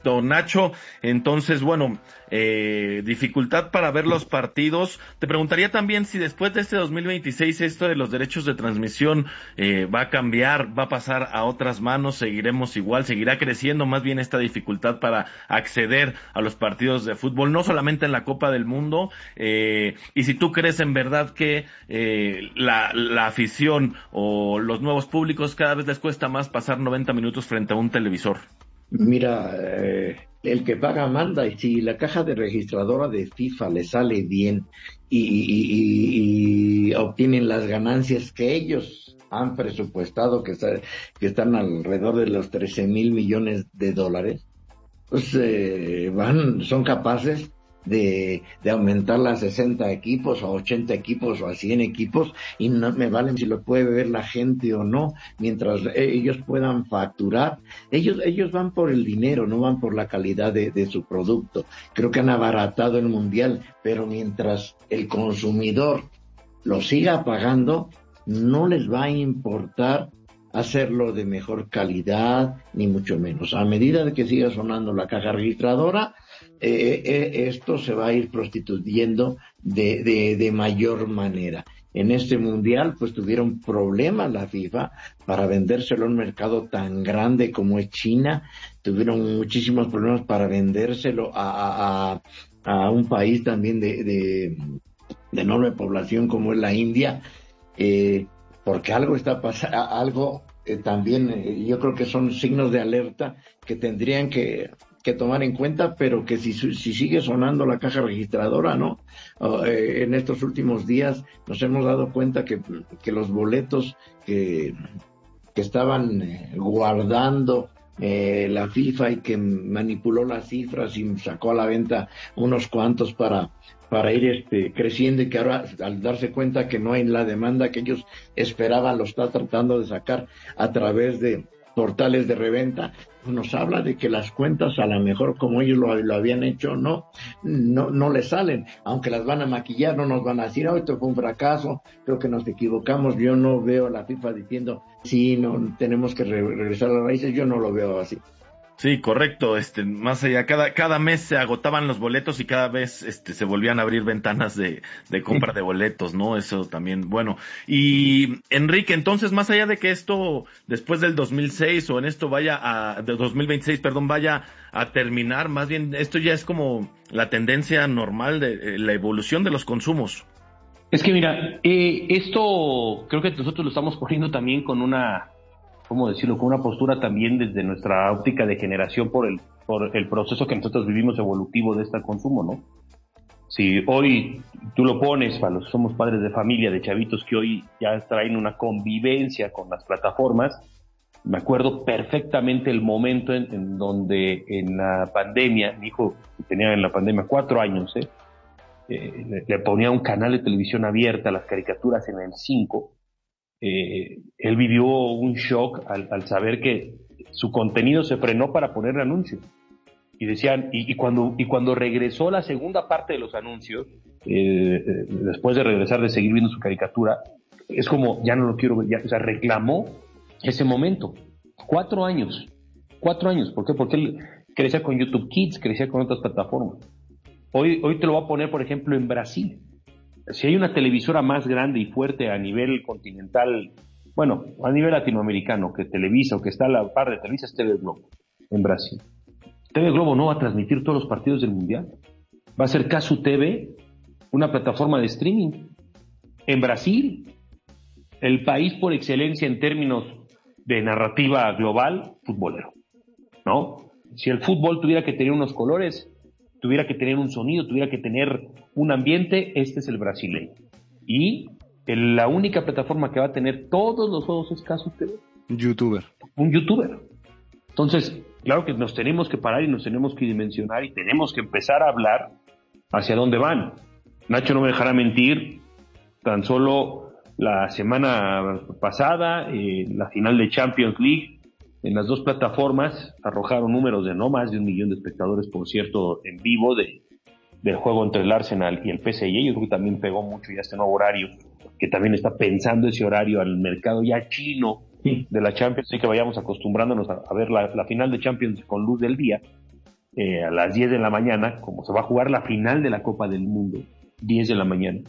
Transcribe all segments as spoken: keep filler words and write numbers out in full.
Don Nacho, entonces, bueno, eh, dificultad para ver los partidos. Te preguntaría también si después de este dos mil veintiséis esto de los derechos de transmisión eh, va a cambiar, va a pasar a otras manos, seguiremos igual, seguirá creciendo más bien esta dificultad para acceder a los partidos de fútbol, no solamente en la Copa del Mundo, eh, y si tú crees en verdad que eh, la, la afición o los nuevos públicos cada vez les cuesta más pasar noventa minutos frente a un televisor. Mira, eh, el que paga manda, y si la caja de registradora de FIFA le sale bien y, y, y, y obtienen las ganancias que ellos han presupuestado, que, está, que están alrededor de los trece mil millones de dólares, pues eh, van, son capaces de, de aumentarla a sesenta equipos, a ochenta equipos o a cien equipos, y no me valen si lo puede ver la gente o no, mientras ellos puedan facturar. Ellos, ellos van por el dinero, no van por la calidad de, de su producto. Creo que han abaratado el mundial, pero mientras el consumidor lo siga pagando, no les va a importar hacerlo de mejor calidad, ni mucho menos. A medida de que siga sonando la caja registradora, eh, eh, esto se va a ir prostituyendo de, de, de mayor manera. En este mundial, pues tuvieron problemas la FIFA para vendérselo a un mercado tan grande como es China. Tuvieron muchísimos problemas para vendérselo a, a, a un país también de, de, de enorme población como es la India. Eh, porque algo está pasando, algo eh, también, eh, yo creo que son signos de alerta que tendrían que, que tomar en cuenta, pero que si, si sigue sonando la caja registradora, ¿no? Uh, eh, en estos últimos días nos hemos dado cuenta que, que los boletos que, que estaban eh, guardando eh, la FIFA y que manipuló las cifras y sacó a la venta unos cuantos para para ir este creciendo, y que ahora al darse cuenta que no hay la demanda que ellos esperaban, lo está tratando de sacar a través de portales de reventa, nos habla de que las cuentas, a lo mejor como ellos lo, lo habían hecho, no, no, no les salen, aunque las van a maquillar, no nos van a decir, oh, esto fue un fracaso, creo que nos equivocamos. Yo no veo a la FIFA diciendo, sí, no, tenemos que re- regresar a las raíces, yo no lo veo así. Sí, correcto, este, más allá, cada, cada mes se agotaban los boletos y cada vez, este, se volvían a abrir ventanas de, de compra de boletos, ¿no? Eso también, bueno. Y, Enrique, entonces, más allá de que esto, después del dos mil seis o en esto vaya a, de dos mil veintiséis, perdón, vaya a terminar, más bien, esto ya es como la tendencia normal de eh, la evolución de los consumos. Es que mira, eh, esto creo que nosotros lo estamos poniendo también con una, ¿cómo decirlo?, con una postura también desde nuestra óptica de generación por el por el proceso que nosotros vivimos evolutivo de este consumo, ¿no? Si hoy tú lo pones, para los que somos padres de familia, de chavitos que hoy ya traen una convivencia con las plataformas, me acuerdo perfectamente el momento en, en donde en la pandemia, mi hijo tenía en la pandemia cuatro años, ¿eh? Eh, le, le ponía un canal de televisión abierta, las caricaturas en el cinco. Eh, él vivió un shock al, al saber que su contenido se frenó para poner anuncios, y decían, y, y cuando y cuando regresó la segunda parte de los anuncios, eh, eh, después de regresar de seguir viendo su caricatura, es como, ya no lo quiero ver, ya, o sea, reclamó ese momento. Cuatro años, cuatro años, ¿por qué? Porque él crecía con YouTube Kids, crecía con otras plataformas. Hoy, hoy te lo voy a poner, por ejemplo, en Brasil. Si hay una televisora más grande y fuerte a nivel continental, bueno, a nivel latinoamericano, que Televisa o que está a la par de Televisa, es T V Globo en Brasil. T V Globo no va a transmitir todos los partidos del Mundial. Va a ser Casu T V, una plataforma de streaming. En Brasil, el país por excelencia en términos de narrativa global, futbolero, ¿no? Si el fútbol tuviera que tener unos colores, tuviera que tener un sonido, tuviera que tener un ambiente, este es el brasileño. Y el, la única plataforma que va a tener todos los juegos es Casu T V. Un youtuber. Un youtuber. Entonces, claro que nos tenemos que parar y nos tenemos que dimensionar y tenemos que empezar a hablar hacia dónde van. Nacho no me dejará mentir, tan solo la semana pasada, eh, la final de Champions League, en las dos plataformas arrojaron números de no más de un millón de espectadores, por cierto, en vivo de, del juego entre el Arsenal y el P S G. Yo creo que también pegó mucho ya este nuevo horario, que también está pensando ese horario al mercado ya chino de la Champions, así que vayamos acostumbrándonos a, a ver la, la final de Champions con luz del día. eh, a las diez de la mañana, como se va a jugar la final de la Copa del Mundo, diez de la mañana.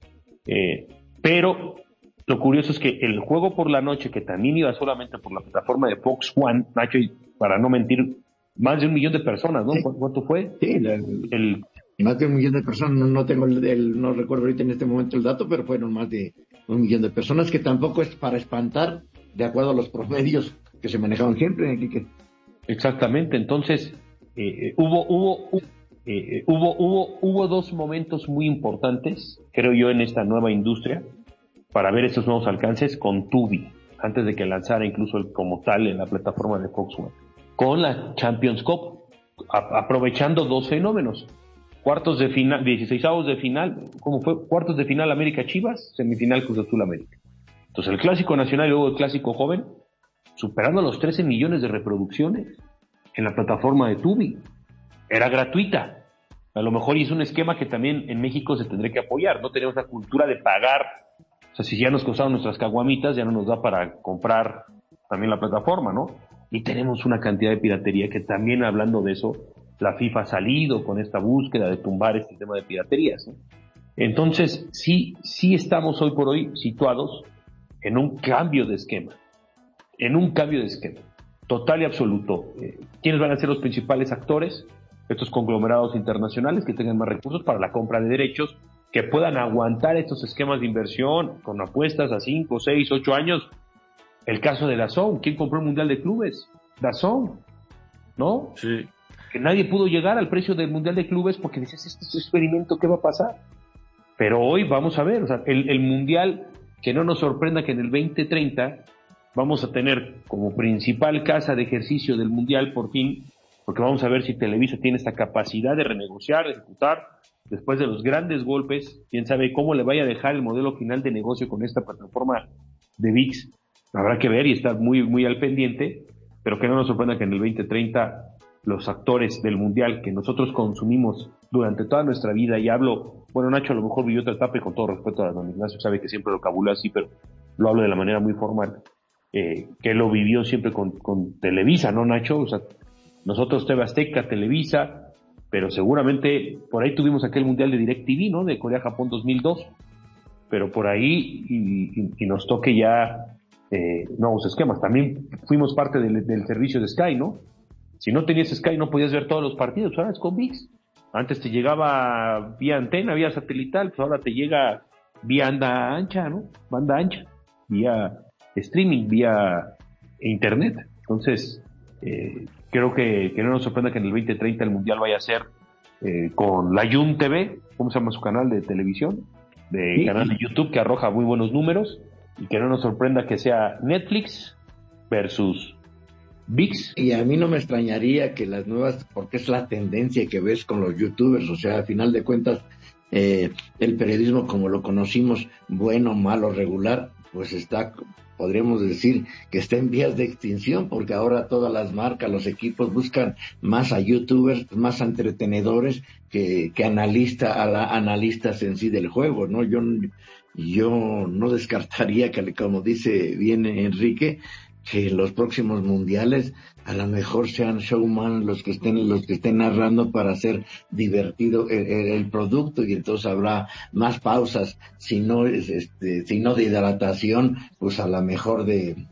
Eh, pero lo curioso es que el juego por la noche, que también iba solamente por la plataforma de Fox One, Nacho, y para no mentir, más de un millón de personas, ¿no? Sí. ¿Cuánto fue? Sí, la, el, más de un millón de personas, no, no tengo el, el, no recuerdo ahorita en este momento el dato, pero fueron más de un millón de personas, que tampoco es para espantar, de acuerdo a los promedios que se manejaban siempre, Enrique. Exactamente, entonces eh, hubo, hubo, eh, hubo, hubo, hubo dos momentos muy importantes, creo yo, en esta nueva industria, para ver estos nuevos alcances con Tubi, antes de que lanzara incluso el, como tal en la plataforma de Fox One, con la Champions Cup, a, aprovechando dos fenómenos, cuartos de final, dieciseisavos de final, ¿cómo fue? Cuartos de final América Chivas, semifinal Cruz Azul América. Entonces el clásico nacional y luego el clásico joven, superando los trece millones de reproducciones en la plataforma de Tubi. Era gratuita. A lo mejor es un esquema que también en México se tendría que apoyar. No tenemos la cultura de pagar. O sea, si ya nos costaron nuestras caguamitas, ya no nos da para comprar también la plataforma, ¿no? Y tenemos una cantidad de piratería que también, hablando de eso, la FIFA ha salido con esta búsqueda de tumbar este tema de piraterías, ¿no? Entonces, sí, sí estamos hoy por hoy situados en un cambio de esquema. En un cambio de esquema. Total y absoluto. Eh, ¿Quiénes van a ser los principales actores? Estos conglomerados internacionales que tengan más recursos para la compra de derechos, que puedan aguantar estos esquemas de inversión con apuestas a cinco, seis, ocho años. El caso de DAZN, ¿quién compró el Mundial de Clubes? DAZN, ¿no? Sí. Que nadie pudo llegar al precio del Mundial de Clubes porque decías, este experimento, ¿qué va a pasar? Pero hoy vamos a ver, o sea, el, el Mundial, que no nos sorprenda que en el veinte treinta vamos a tener como principal casa de ejercicio del Mundial por fin, porque vamos a ver si Televisa tiene esta capacidad de renegociar, de ejecutar, después de los grandes golpes, quién sabe cómo le vaya a dejar el modelo final de negocio con esta plataforma de V I X. Habrá que ver y estar muy, muy al pendiente, pero que no nos sorprenda que en el veinte treinta los actores del Mundial que nosotros consumimos durante toda nuestra vida, y hablo, bueno, Nacho a lo mejor vivió otra etapa y con todo respeto a don Ignacio sabe que siempre lo cabulé así, pero lo hablo de la manera muy formal, eh, que lo vivió siempre con, con Televisa, ¿no, Nacho? O sea, nosotros T V Azteca, Televisa, pero seguramente por ahí tuvimos aquel Mundial de DirecTV, ¿no? De Corea-Japón dos mil dos, pero por ahí y, y, y nos toque ya eh, nuevos esquemas. También fuimos parte del, del servicio de Sky, ¿no? Si no tenías Sky no podías ver todos los partidos, ahora es con V I X. Antes te llegaba vía antena, vía satelital, pues ahora te llega vía anda ancha, ¿no? Banda ancha, vía streaming, vía internet. Entonces, eh, creo que, que no nos sorprenda que en el veinte treinta el Mundial vaya a ser eh, con la Yum T V, ¿cómo se llama su canal de televisión? De Sí. canal de YouTube que arroja muy buenos números, y que no nos sorprenda que sea Netflix versus V I X. Y a mí no me extrañaría que las nuevas, porque es la tendencia que ves con los youtubers, o sea, a final de cuentas, eh, el periodismo como lo conocimos, bueno, malo, regular, pues está, podríamos decir que está en vías de extinción, porque ahora todas las marcas, los equipos buscan más a youtubers, más a entretenedores que, que analista, a la, analistas en sí del juego, ¿no? Yo, yo no descartaría que, como dice bien Enrique, que los próximos mundiales a lo mejor sean showman los que estén los que estén narrando para hacer divertido el, el, el producto, y entonces habrá más pausas, si no es este si no de hidratación, pues a lo mejor de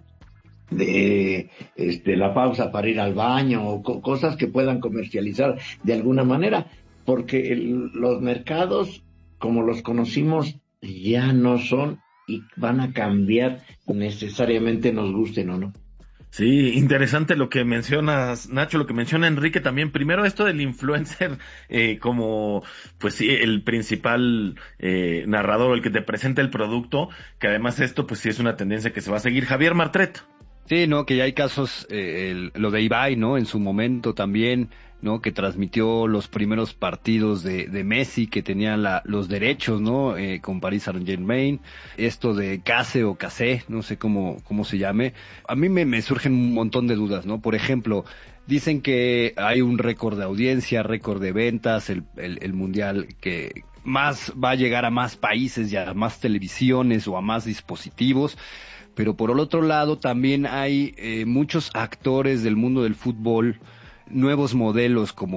de este la pausa para ir al baño o co- cosas que puedan comercializar de alguna manera, porque el, los mercados como los conocimos ya no son y van a cambiar necesariamente, nos gusten o no. Sí, interesante lo que mencionas, Nacho, lo que menciona Enrique también. Primero esto del influencer eh, como, pues sí, el principal eh, narrador, el que te presenta el producto, que además esto pues sí es una tendencia que se va a seguir. Javier Martret. Sí, no, que ya hay casos, eh, el- lo de Ibai, ¿no? En su momento también, ¿no? Que transmitió los primeros partidos de, de Messi, que tenía la, los derechos, ¿no? Eh, con Paris Saint-Germain. Esto de Case o Casé, no sé cómo, cómo se llame. A mí me, me surgen un montón de dudas, ¿no? Por ejemplo, dicen que hay un récord de audiencia, récord de ventas, el, el, el mundial que más va a llegar a más países y a más televisiones o a más dispositivos. Pero por el otro lado también hay eh, muchos actores del mundo del fútbol, nuevos modelos como